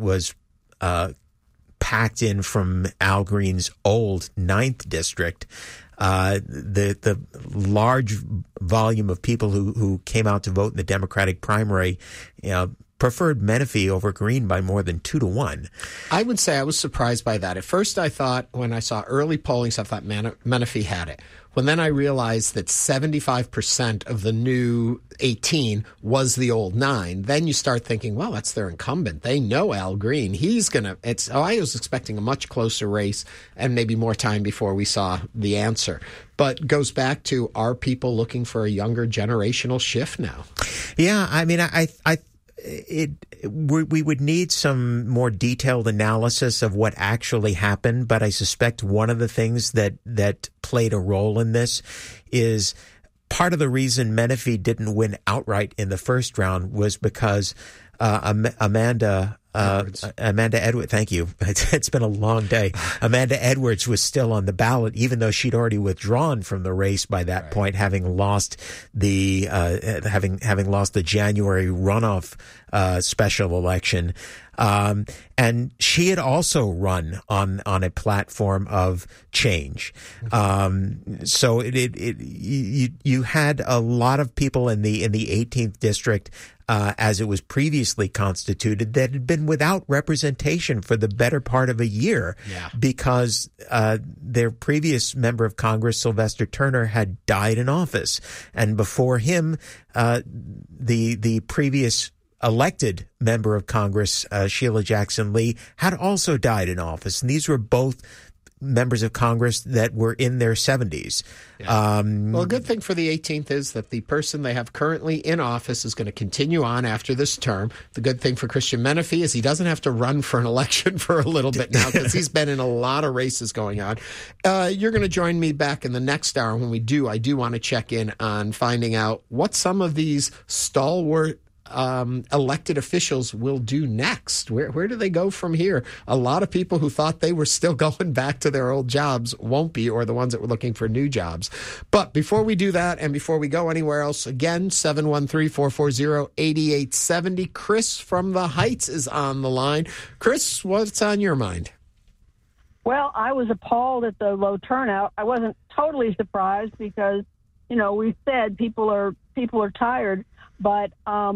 was packed in from Al Green's old 9th district. The large volume of people who came out to vote in the Democratic primary, preferred Menifee over Green by more than 2-1. I would say I was surprised by that. At first, I thought, when I saw early polling stuff, I thought Menifee had it. When then I realized that 75% of the new 18 was the old 9, then you start thinking, well, that's their incumbent. They know Al Green. He's going to – I was expecting a much closer race and maybe more time before we saw the answer. But goes back to, are people looking for a younger generational shift now? Yeah, I mean, we would need some more detailed analysis of what actually happened, but I suspect one of the things that played a role in this is part of the reason Menifee didn't win outright in the first round was because Amanda Edwards, thank you. It's been a long day. Amanda Edwards was still on the ballot, even though she'd already withdrawn from the race by that point, having lost the lost the January runoff special election. And she had also run on a platform of change. So you had a lot of people in the 18th district, as it was previously constituted, that had been without representation for the better part of a year because their previous member of Congress, Sylvester Turner, had died in office. And before him, the previous elected member of Congress, Sheila Jackson Lee, had also died in office. And these were both members of Congress that were in their 70s. Yeah. Well, a good thing for the 18th is that the person they have currently in office is going to continue on after this term. The good thing for Christian Menifee is he doesn't have to run for an election for a little bit now because he's been in a lot of races going on. You're going to join me back in the next hour. When we do, I do want to check in on finding out what some of these stalwart elected officials will do next. Where do they go from here? A lot of people who thought they were still going back to their old jobs won't be, or the ones that were looking for new jobs. But before we do that, and before we go anywhere else, again, 713-440-8870. Chris from the Heights is on the line. Chris, what's on your mind? Well, I was appalled at the low turnout. I wasn't totally surprised because, we said people are tired. But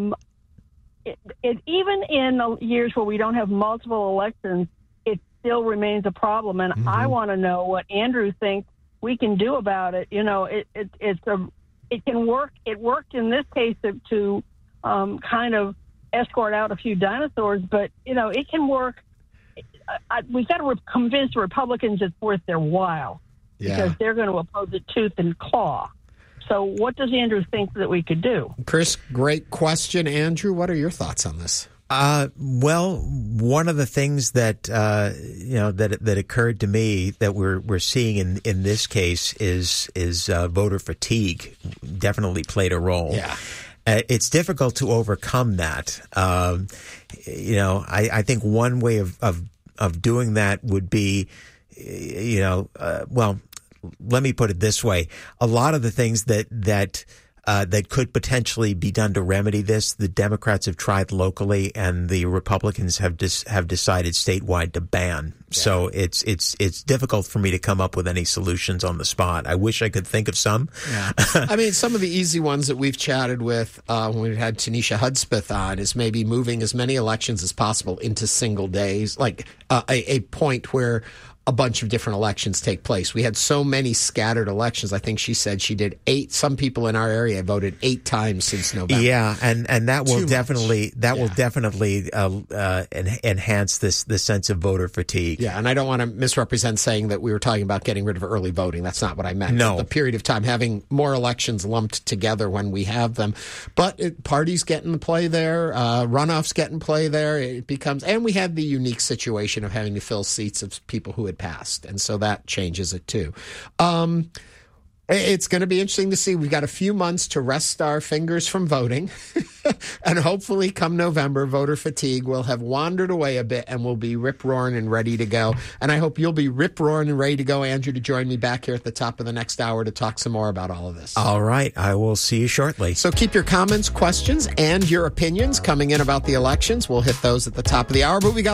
even in years where we don't have multiple elections, it still remains a problem. And I want to know what Andrew thinks we can do about it. It can work. It worked in this case to kind of escort out a few dinosaurs, but it can work. We've got to convince the Republicans it's worth their while because they're going to oppose it tooth and claw. So what does Andrew think that we could do? Chris, great question. Andrew, what are your thoughts on this? Well, one of the things that that occurred to me that we're seeing in this case is voter fatigue. Definitely played a role. Yeah. It's difficult to overcome that. I think one way of doing that would be, let me put it this way. A lot of the things that could potentially be done to remedy this, the Democrats have tried locally and the Republicans have decided statewide to ban. Yeah. So it's difficult for me to come up with any solutions on the spot. I wish I could think of some. Yeah. I mean, some of the easy ones that we've chatted with when we had Tanisha Hudspeth on is maybe moving as many elections as possible into single days, like a point where a bunch of different elections take place. We had so many scattered elections. I think she said she did 8. Some people in our area voted 8 times since November. Yeah, and that will definitely enhance the sense of voter fatigue. Yeah, and I don't want to misrepresent saying that we were talking about getting rid of early voting. That's not what I meant. No. The period of time, having more elections lumped together when we have them. But parties get in play there. Runoffs get in play there. It becomes, and we have the unique situation of having to fill seats of people who had passed, and so that changes it too. It's going to be interesting to see. We've got a few months to rest our fingers from voting, and hopefully come November, voter fatigue will have wandered away a bit and we'll be rip-roaring and ready to go. And I hope you'll be rip-roaring and ready to go, Andrew, to join me back here at the top of the next hour to talk some more about all of this. All right. I will see you shortly. So keep your comments, questions, and your opinions coming in about the elections. We'll hit those at the top of the hour, but we got